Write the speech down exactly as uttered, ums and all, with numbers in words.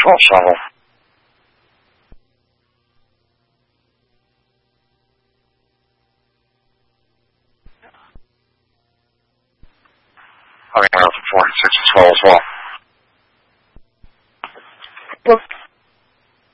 control shuttle. Okay, now for four and six as well as well. Well,